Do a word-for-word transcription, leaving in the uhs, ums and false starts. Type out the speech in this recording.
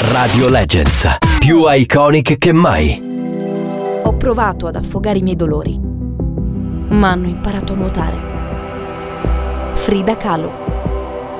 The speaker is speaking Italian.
Radio Legends, più iconic che mai. Ho provato ad affogare i miei dolori, ma hanno imparato a nuotare. Frida Kahlo.